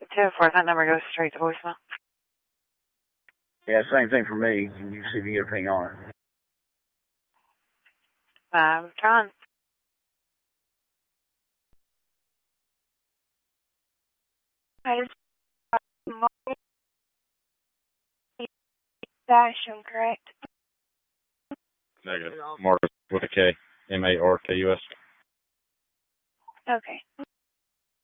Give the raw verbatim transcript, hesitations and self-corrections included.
two oh four, that number goes straight to voicemail. Yeah, same thing for me. You see if you get a ping on it. I'm trying. I just Basham, correct? Negative. Marcus with a K. M A R K U S. Okay.